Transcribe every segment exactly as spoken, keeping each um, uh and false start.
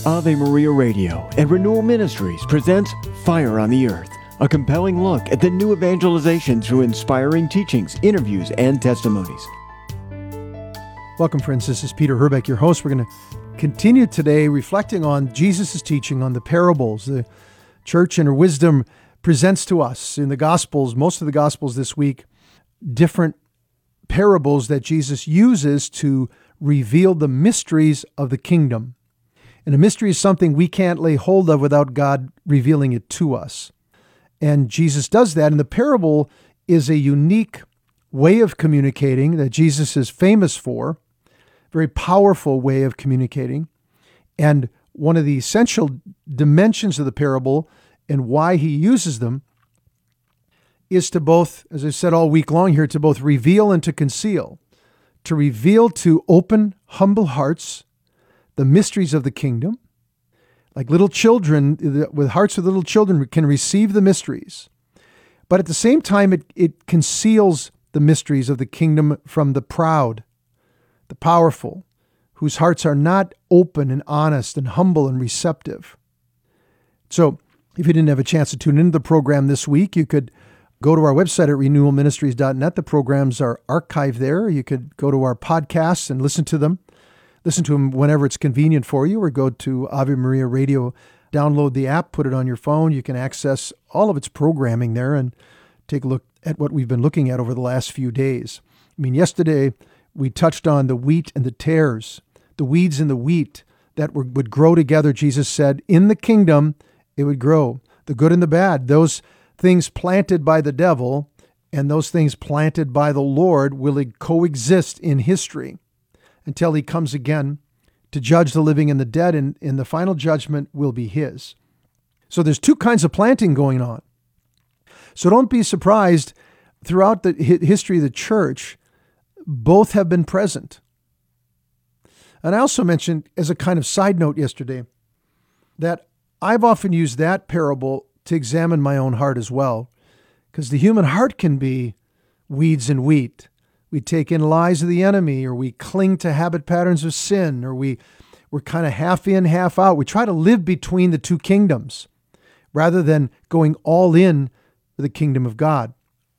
Ave Maria Radio and Renewal Ministries presents Fire on the Earth, a compelling look at the new evangelization through inspiring teachings, interviews, and testimonies. Welcome, friends. This is Peter Herbeck, your host. We're going to continue today reflecting on Jesus' teaching on the parables. The church in her wisdom presents to us in the Gospels, most of the Gospels this week, different parables that Jesus uses to reveal the mysteries of the kingdom. And a mystery is something we can't lay hold of without God revealing it to us. And Jesus does that. And the parable is a unique way of communicating that Jesus is famous for, very powerful way of communicating. And one of the essential dimensions of the parable and why he uses them is to both, as I said all week long here, to both reveal and to conceal. To reveal to open, humble hearts the mysteries of the kingdom. Like little children, with hearts of little children can receive the mysteries. But at the same time, it, it conceals the mysteries of the kingdom from the proud, the powerful, whose hearts are not open and honest and humble and receptive. So if you didn't have a chance to tune into the program this week, you could go to our website at renewal ministries dot net. The programs are archived there. You could go to our podcasts and listen to them. Listen to them whenever it's convenient for you, or go to Ave Maria Radio, download the app, put it on your phone. You can access all of its programming there and take a look at what we've been looking at over the last few days. I mean, yesterday we touched on the wheat and the tares, the weeds and the wheat that were, would grow together. Jesus said, in the kingdom, it would grow. The good and the bad, those things planted by the devil and those things planted by the Lord will coexist in history until he comes again to judge the living and the dead, and, and the final judgment will be his. So there's two kinds of planting going on. So don't be surprised, throughout the history of the church, both have been present. And I also mentioned, as a kind of side note yesterday, that I've often used that parable to examine my own heart as well, because the human heart can be weeds and wheat. We take in lies of the enemy, or we cling to habit patterns of sin, or we, we're kind of half in, half out. We try to live between the two kingdoms rather than going all in for the kingdom of God.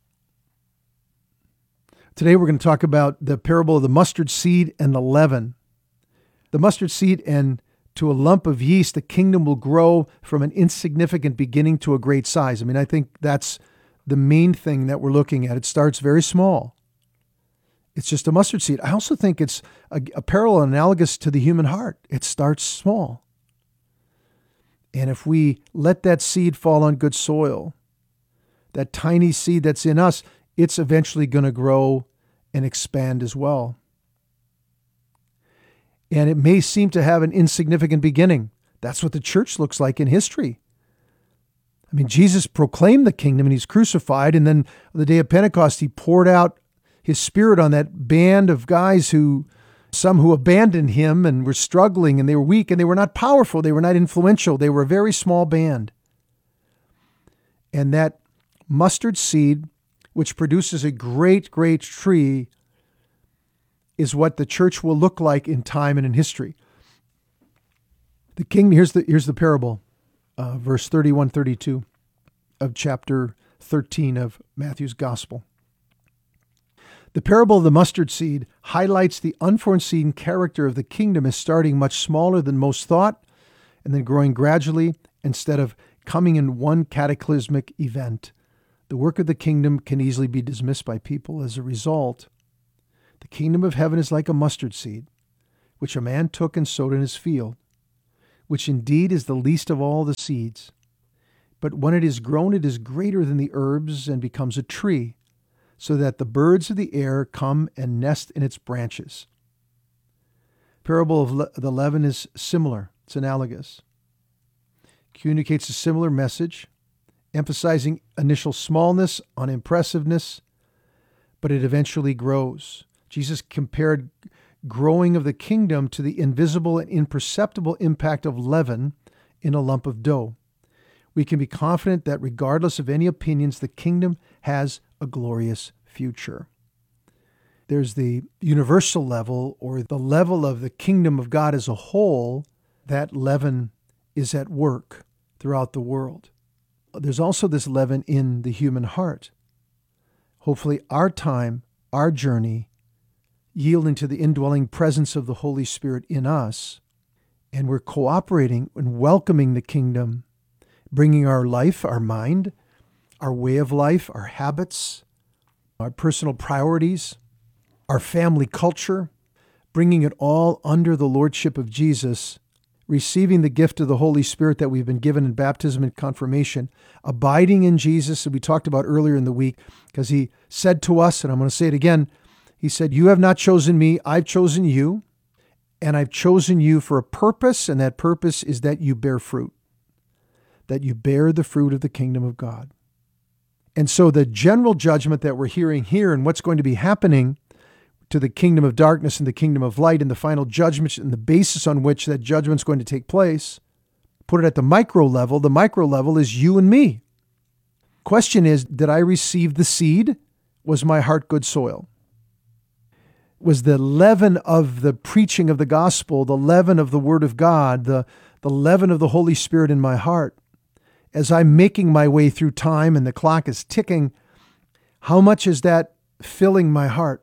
Today we're going to talk about the parable of the mustard seed and the leaven. The mustard seed and to a lump of yeast, the kingdom will grow from an insignificant beginning to a great size. I mean, I think that's the main thing that we're looking at. It starts very small. It's just a mustard seed. I also think it's a, a parallel analogous to the human heart. It starts small. And if we let that seed fall on good soil, that tiny seed that's in us, it's eventually going to grow and expand as well. And it may seem to have an insignificant beginning. That's what the church looks like in history. I mean, Jesus proclaimed the kingdom and he's crucified. And then on the day of Pentecost, he poured out his spirit on that band of guys who, some who abandoned him and were struggling, and they were weak, and they were not powerful. They were not influential. They were a very small band. And that mustard seed, which produces a great, great tree, is what the church will look like in time and in history. The king, here's the, here's the parable, uh, verse thirty-one, thirty-two of chapter thirteen of Matthew's Gospel. The parable of the mustard seed highlights the unforeseen character of the kingdom as starting much smaller than most thought, and then growing gradually instead of coming in one cataclysmic event. The work of the kingdom can easily be dismissed by people. As a result, the kingdom of heaven is like a mustard seed, which a man took and sowed in his field, which indeed is the least of all the seeds. But when it is grown, it is greater than the herbs and becomes a tree, so that the birds of the air come and nest in its branches. Parable of le- the leaven is similar. It's analogous. Communicates a similar message, emphasizing initial smallness, unimpressiveness, but it eventually grows. Jesus compared growing of the kingdom to the invisible and imperceptible impact of leaven in a lump of dough. We can be confident that regardless of any opinions, the kingdom has a glorious future. There's the universal level, or the level of the kingdom of God as a whole, that leaven is at work throughout the world. There's also this leaven in the human heart. Hopefully our time, our journey, yielding to the indwelling presence of the Holy Spirit in us, and we're cooperating and welcoming the kingdom, bringing our life, our mind, our way of life, our habits, our personal priorities, our family culture, bringing it all under the lordship of Jesus, receiving the gift of the Holy Spirit that we've been given in baptism and confirmation, abiding in Jesus, as we talked about earlier in the week, because he said to us, and I'm going to say it again, he said, "You have not chosen me, I've chosen you, and I've chosen you for a purpose, and that purpose is that you bear fruit, that you bear the fruit of the kingdom of God." And so the general judgment that we're hearing here and what's going to be happening to the kingdom of darkness and the kingdom of light and the final judgment and the basis on which that judgment's going to take place, put it at the micro level. The micro level is you and me. Question is, did I receive the seed? Was my heart good soil? Was the leaven of the preaching of the gospel, the leaven of the word of God, the, the leaven of the Holy Spirit in my heart, as I'm making my way through time and the clock is ticking, how much is that filling my heart?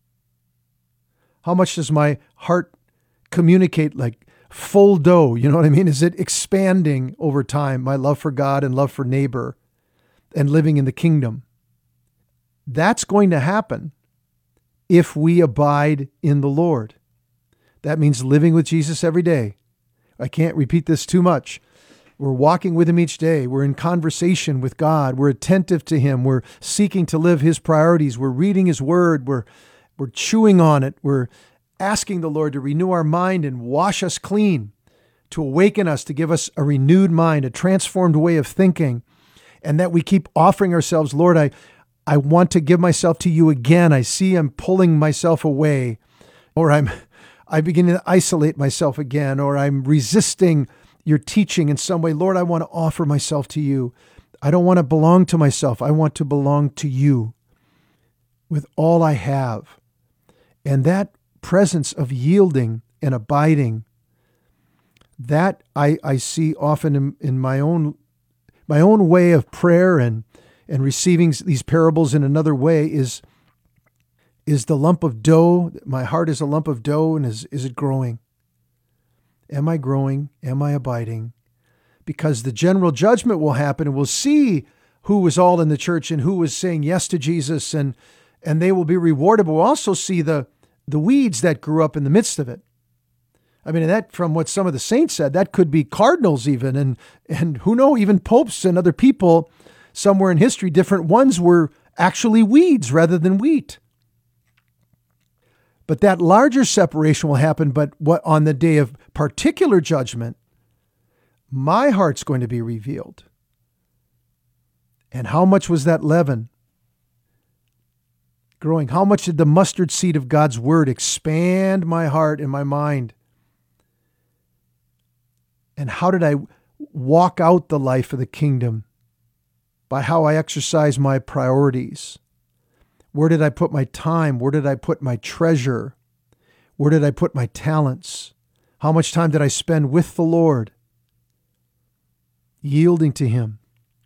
How much does my heart communicate like full dough? You know what I mean? Is it expanding over time, my love for God and love for neighbor and living in the kingdom? That's going to happen if we abide in the Lord. That means living with Jesus every day. I can't repeat this too much. We're walking with him each day. We're in conversation with God. We're attentive to him. We're seeking to live his priorities. We're reading his word. We're, we're chewing on it. We're asking the Lord to renew our mind and wash us clean, to awaken us, to give us a renewed mind, a transformed way of thinking, and that we keep offering ourselves, Lord, I, I want to give myself to you again. I see I'm pulling myself away, or I'm, I begin to isolate myself again, or I'm resisting your teaching in some way. Lord, I want to offer myself to you. I don't want to belong to myself. I want to belong to you with all I have. And that presence of yielding and abiding, that I, I see often in, in my own my own way of prayer and, and receiving these parables in another way is, is the lump of dough. My heart is a lump of dough, and is, is it growing? Am I growing? Am I abiding? Because the general judgment will happen, and we'll see who was all in the church and who was saying yes to Jesus, and and they will be rewarded. But we'll also see the, the weeds that grew up in the midst of it. I mean, that from what some of the saints said, that could be cardinals even, and and who know, even popes and other people somewhere in history, different ones were actually weeds rather than wheat. But that larger separation will happen, but what on the day of particular judgment, my heart's going to be revealed. And how much was that leaven growing? How much did the mustard seed of God's word expand my heart and my mind? And how did I walk out the life of the kingdom? By how I exercise my priorities. Where did I put my time? Where did I put my treasure? Where did I put my talents? How much time did I spend with the Lord? Yielding to him.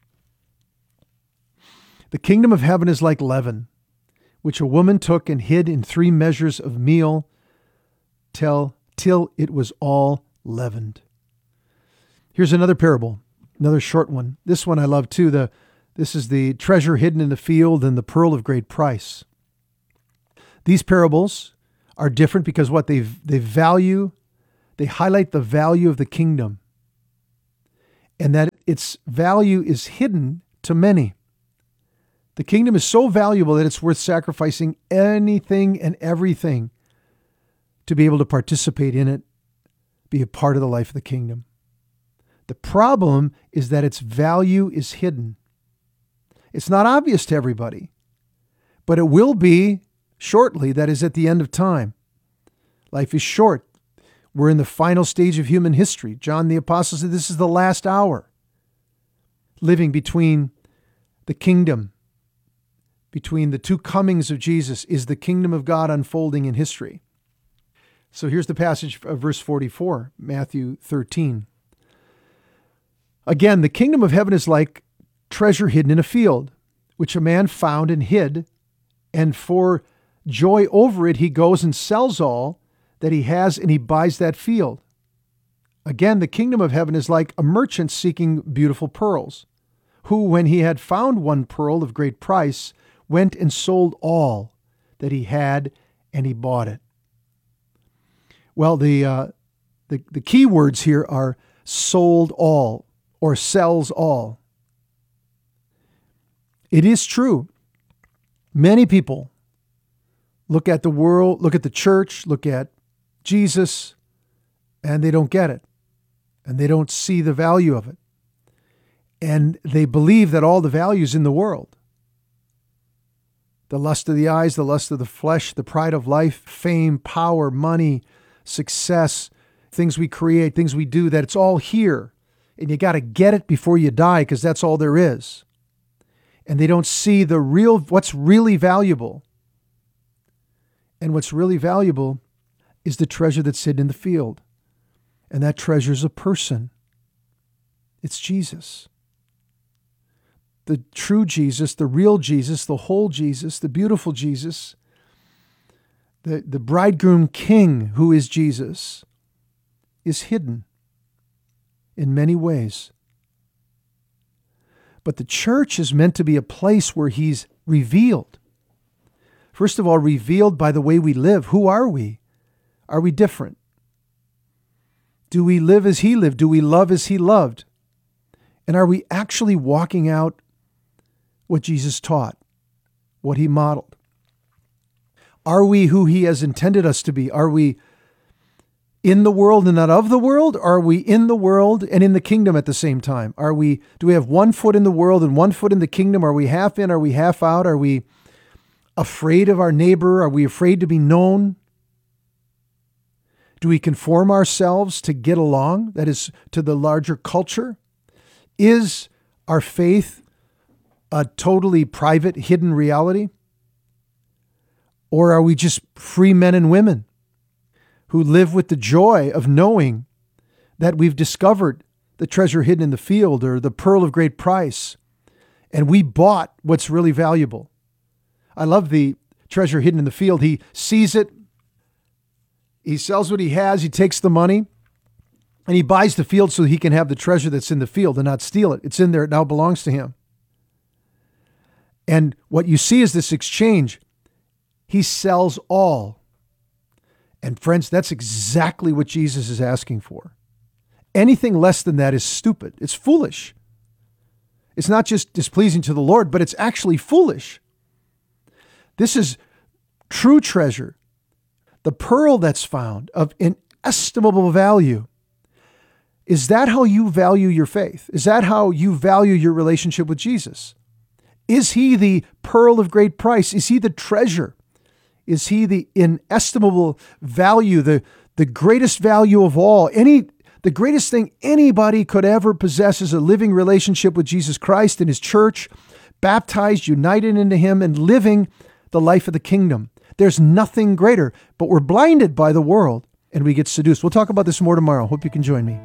The kingdom of heaven is like leaven, which a woman took and hid in three measures of meal till, till it was all leavened. Here's another parable, another short one. This one I love too. The This is the treasure hidden in the field and the pearl of great price. These parables are different because what they they value, they highlight the value of the kingdom, and that its value is hidden to many. The kingdom is so valuable that it's worth sacrificing anything and everything to be able to participate in it, be a part of the life of the kingdom. The problem is that its value is hidden. It's not obvious to everybody, but it will be shortly. That is at the end of time. Life is short. We're in the final stage of human history. John the Apostle said this is the last hour. Living between the kingdom, between the two comings of Jesus, is the kingdom of God unfolding in history. So here's the passage of verse forty-four, Matthew thirteen. Again, the kingdom of heaven is like treasure hidden in a field, which a man found and hid, and for joy over it, he goes and sells all that he has and he buys that field. Again, the kingdom of heaven is like a merchant seeking beautiful pearls, who, when he had found one pearl of great price, went and sold all that he had and he bought it. Well, the, uh, the, the key words here are sold all or sells all. It is true. Many people look at the world, look at the church, look at Jesus, and they don't get it. And they don't see the value of it. And they believe that all the value is in the world. The lust of the eyes, the lust of the flesh, the pride of life, fame, power, money, success, things we create, things we do, that it's all here. And you got to get it before you die, because that's all there is. And they don't see the real, what's really valuable. And what's really valuable is the treasure that's hidden in the field. And that treasure is a person. It's Jesus. The true Jesus, the real Jesus, the whole Jesus, the beautiful Jesus, the, the bridegroom king who is Jesus, is hidden in many ways. But the church is meant to be a place where he's revealed. First of all, revealed by the way we live. Who are we? Are we different? Do we live as he lived? Do we love as he loved? And are we actually walking out what Jesus taught, what he modeled? Are we who he has intended us to be? Are we in the world and not of the world? Are we in the world and in the kingdom at the same time? Are we, do we have one foot in the world and one foot in the kingdom? Are we half in? Are we half out? Are we afraid of our neighbor? Are we afraid to be known? Do we conform ourselves to get along, that is, to the larger culture? Is our faith a totally private, hidden reality? Or are we just free men and women who live with the joy of knowing that we've discovered the treasure hidden in the field or the pearl of great price, and we bought what's really valuable? I love the treasure hidden in the field. He sees it. He sells what he has, he takes the money, and he buys the field so he can have the treasure that's in the field and not steal it. It's in there, it now belongs to him. And what you see is this exchange. He sells all. And friends, that's exactly what Jesus is asking for. Anything less than that is stupid. It's foolish. It's not just displeasing to the Lord, but it's actually foolish. This is true treasure. The pearl that's found of inestimable value. Is that how you value your faith? Is that how you value your relationship with Jesus? Is he the pearl of great price? Is he the treasure? Is he the inestimable value, the, the greatest value of all? Any, the greatest thing anybody could ever possess is a living relationship with Jesus Christ and his church, baptized, united into him, and living the life of the kingdom. There's nothing greater, but we're blinded by the world and we get seduced. We'll talk about this more tomorrow. Hope you can join me.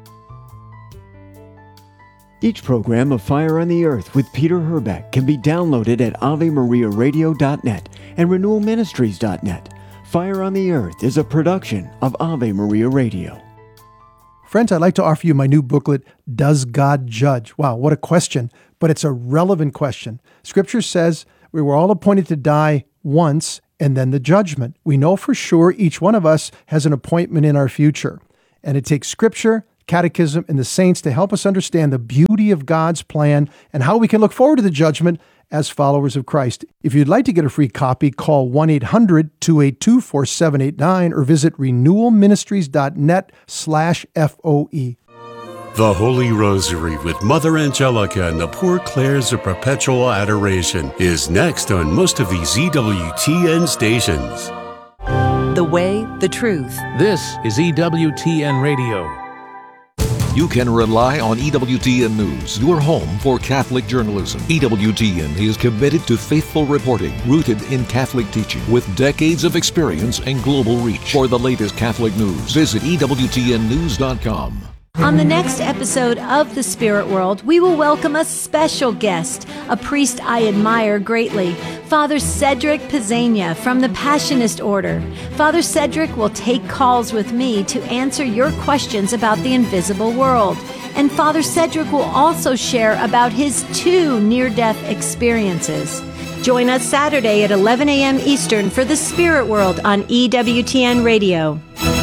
Each program of Fire on the Earth with Peter Herbeck can be downloaded at ave maria radio dot net and renewal ministries dot net. Fire on the Earth is a production of Ave Maria Radio. Friends, I'd like to offer you my new booklet, Does God Judge? Wow, what a question, but it's a relevant question. Scripture says we were all appointed to die once, and then the judgment. We know for sure each one of us has an appointment in our future. And it takes Scripture, Catechism, and the saints to help us understand the beauty of God's plan and how we can look forward to the judgment as followers of Christ. If you'd like to get a free copy, call one eight hundred two eight two four seven eight nine or visit renewal ministries dot net slash F O E. The Holy Rosary with Mother Angelica and the Poor Clares of Perpetual Adoration is next on most of these E W T N stations. The way, the truth. This is E W T N Radio. You can rely on E W T N News, your home for Catholic journalism. E W T N is committed to faithful reporting, rooted in Catholic teaching, with decades of experience and global reach. For the latest Catholic news, visit E W T N news dot com. On the next episode of The Spirit World, we will welcome a special guest, a priest I admire greatly, Father Cedric Pizzania from the Passionist Order. Father Cedric will take calls with me to answer your questions about the invisible world. And Father Cedric will also share about his two near-death experiences. Join us Saturday at eleven a.m. Eastern for The Spirit World on E W T N Radio.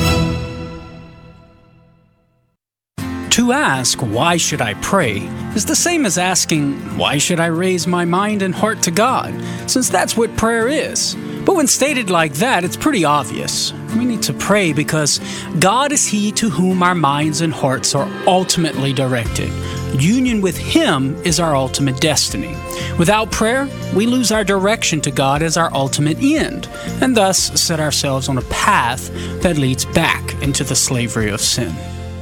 To ask, why should I pray, is the same as asking, why should I raise my mind and heart to God, since that's what prayer is. But when stated like that, it's pretty obvious. We need to pray because God is He to whom our minds and hearts are ultimately directed. Union with Him is our ultimate destiny. Without prayer, we lose our direction to God as our ultimate end, and thus set ourselves on a path that leads back into the slavery of sin.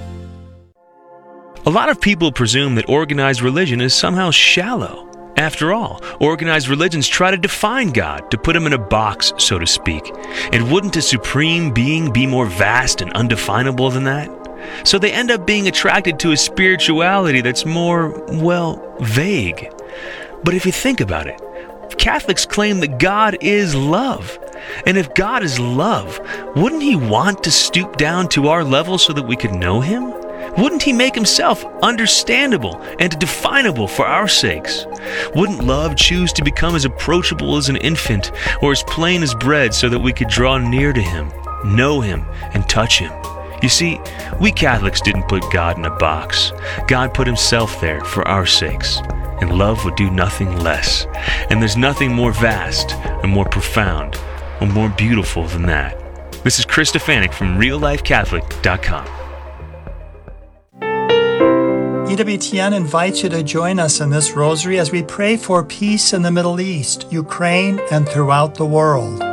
A lot of people presume that organized religion is somehow shallow. After all, organized religions try to define God, to put Him in a box, so to speak. And wouldn't a supreme being be more vast and undefinable than that? So they end up being attracted to a spirituality that's more, well, vague. But if you think about it, Catholics claim that God is love. And if God is love, wouldn't He want to stoop down to our level so that we could know Him? Wouldn't He make Himself understandable and definable for our sakes? Wouldn't love choose to become as approachable as an infant or as plain as bread so that we could draw near to Him, know Him, and touch Him? You see, we Catholics didn't put God in a box. God put Himself there for our sakes, and love would do nothing less. And there's nothing more vast and more profound or more beautiful than that. This is Chris Stefanik from real life catholic dot com. E W T N invites you to join us in this rosary as we pray for peace in the Middle East, Ukraine, and throughout the world.